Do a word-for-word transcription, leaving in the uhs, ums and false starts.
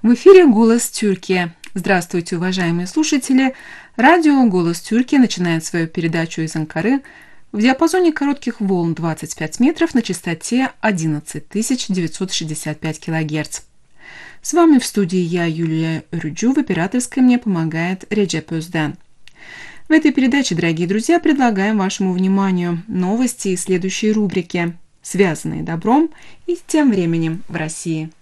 В эфире «Голос Тюркии». Здравствуйте, уважаемые слушатели! Радио «Голос Тюркии» начинает свою передачу из Анкары в диапазоне коротких волн двадцать пять метров на частоте одиннадцать тысяч девятьсот шестьдесят пять килогерц. С вами в студии я, Юлия Рюджу, в операторской мне помогает Реджеп Özden. В этой передаче, дорогие друзья, предлагаем вашему вниманию новости и следующие рубрики, связанные добром и тем временем в России.